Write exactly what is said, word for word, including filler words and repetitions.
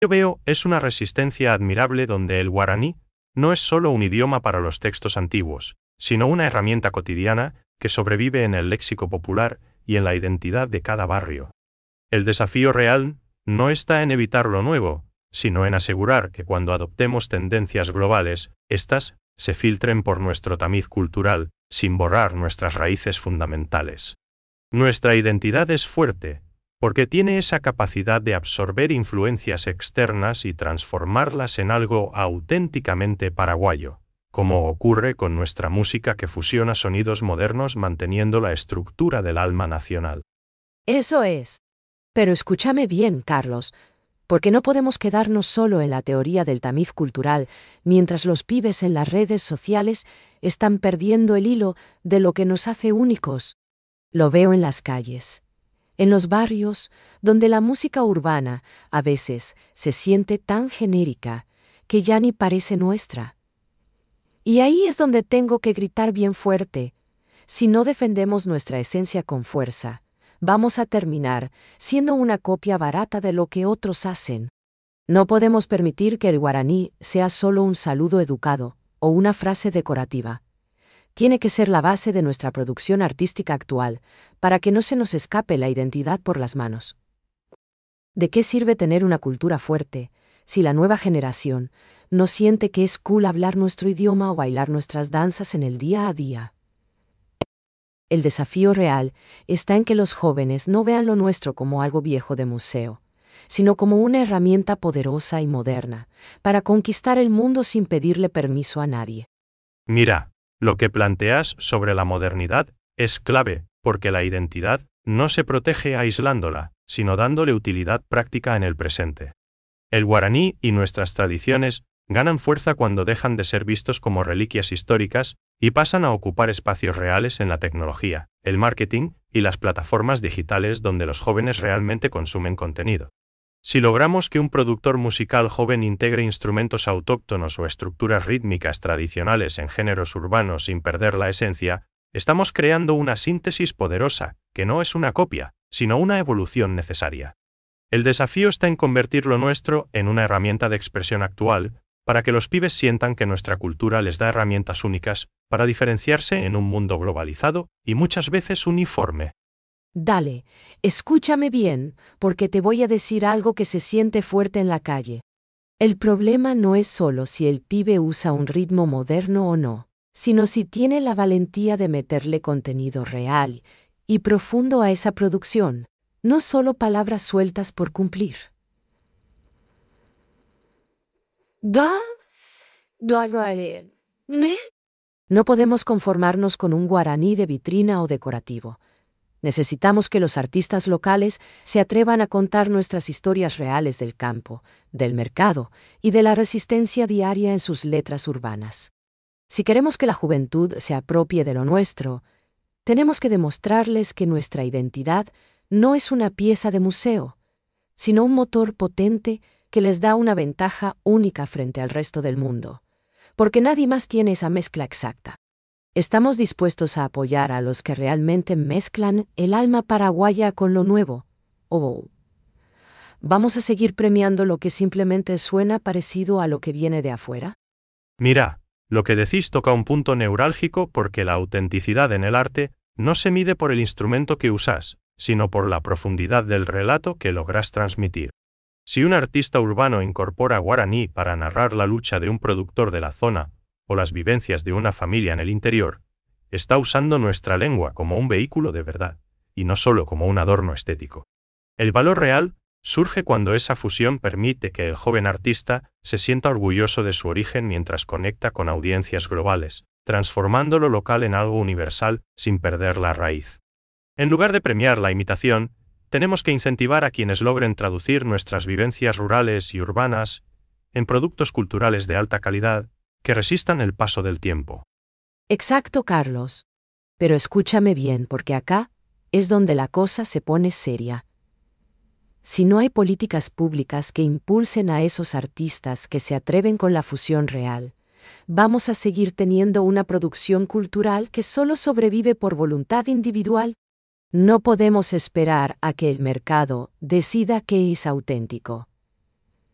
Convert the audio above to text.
Yo veo es una resistencia admirable donde el guaraní no es solo un idioma para los textos antiguos, sino una herramienta cotidiana que sobrevive en el léxico popular y en la identidad de cada barrio. El desafío real no está en evitar lo nuevo, sino en asegurar que cuando adoptemos tendencias globales, éstas se filtren por nuestro tamiz cultural, sin borrar nuestras raíces fundamentales. Nuestra identidad es fuerte, porque tiene esa capacidad de absorber influencias externas y transformarlas en algo auténticamente paraguayo, como ocurre con nuestra música que fusiona sonidos modernos manteniendo la estructura del alma nacional. Eso es. Pero escúchame bien, Carlos, porque no podemos quedarnos solo en la teoría del tamiz cultural, mientras los pibes en las redes sociales están perdiendo el hilo de lo que nos hace únicos. Lo veo en las calles, en los barrios, donde la música urbana a veces se siente tan genérica que ya ni parece nuestra. Y ahí es donde tengo que gritar bien fuerte. Si no defendemos nuestra esencia con fuerza, vamos a terminar siendo una copia barata de lo que otros hacen. No podemos permitir que el guaraní sea solo un saludo educado o una frase decorativa. Tiene que ser la base de nuestra producción artística actual, para que no se nos escape la identidad por las manos. ¿De qué sirve tener una cultura fuerte si la nueva generación no siente que es cool hablar nuestro idioma o bailar nuestras danzas en el día a día? El desafío real está en que los jóvenes no vean lo nuestro como algo viejo de museo, sino como una herramienta poderosa y moderna para conquistar el mundo sin pedirle permiso a nadie. Mira, lo que planteas sobre la modernidad es clave, porque la identidad no se protege aislándola, sino dándole utilidad práctica en el presente. El guaraní y nuestras tradiciones ganan fuerza cuando dejan de ser vistos como reliquias históricas y pasan a ocupar espacios reales en la tecnología, el marketing y las plataformas digitales donde los jóvenes realmente consumen contenido. Si logramos que un productor musical joven integre instrumentos autóctonos o estructuras rítmicas tradicionales en géneros urbanos sin perder la esencia, estamos creando una síntesis poderosa, que no es una copia, sino una evolución necesaria. El desafío está en convertir lo nuestro en una herramienta de expresión actual, para que los pibes sientan que nuestra cultura les da herramientas únicas para diferenciarse en un mundo globalizado y muchas veces uniforme. Dale, escúchame bien, porque te voy a decir algo que se siente fuerte en la calle. El problema no es solo si el pibe usa un ritmo moderno o no, sino si tiene la valentía de meterle contenido real y profundo a esa producción, no solo palabras sueltas por cumplir. No podemos conformarnos con un guaraní de vitrina o decorativo. Necesitamos que los artistas locales se atrevan a contar nuestras historias reales del campo, del mercado y de la resistencia diaria en sus letras urbanas. Si queremos que la juventud se apropie de lo nuestro, tenemos que demostrarles que nuestra identidad no es una pieza de museo, sino un motor potente que les da una ventaja única frente al resto del mundo, porque nadie más tiene esa mezcla exacta. Estamos dispuestos a apoyar a los que realmente mezclan el alma paraguaya con lo nuevo, o ¿vamos a seguir premiando lo que simplemente suena parecido a lo que viene de afuera? Mira, lo que decís toca un punto neurálgico porque la autenticidad en el arte no se mide por el instrumento que usás, sino por la profundidad del relato que lográs transmitir. Si un artista urbano incorpora guaraní para narrar la lucha de un productor de la zona, o las vivencias de una familia en el interior, está usando nuestra lengua como un vehículo de verdad, y no solo como un adorno estético. El valor real surge cuando esa fusión permite que el joven artista se sienta orgulloso de su origen mientras conecta con audiencias globales, transformando lo local en algo universal sin perder la raíz. En lugar de premiar la imitación, tenemos que incentivar a quienes logren traducir nuestras vivencias rurales y urbanas en productos culturales de alta calidad, que resistan el paso del tiempo. Exacto, Carlos. Pero escúchame bien, porque acá es donde la cosa se pone seria. Si no hay políticas públicas que impulsen a esos artistas que se atreven con la fusión real, vamos a seguir teniendo una producción cultural que solo sobrevive por voluntad individual. No podemos esperar a que el mercado decida qué es auténtico.